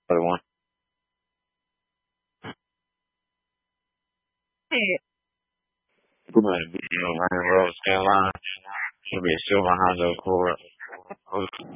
other one. Hey, We're going to be Range Rover Skyline. It'll be a silver Honda Accord.